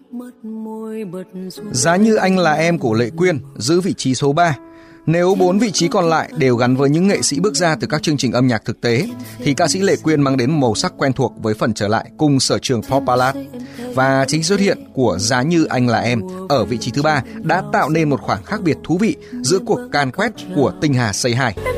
Giá Như Anh Là Em của Lệ Quyên giữ vị trí số 3. Nếu 4 vị trí còn lại đều gắn với những nghệ sĩ bước ra từ các chương trình âm nhạc thực tế, thì ca sĩ Lệ Quyên mang đến một màu sắc quen thuộc với phần trở lại cùng sở trường pop ballad. Và chính xuất hiện của Giá Như Anh Là Em ở vị trí thứ 3 đã tạo nên một khoảng khác biệt thú vị giữa cuộc can quét của Tinh Hà Say Hi.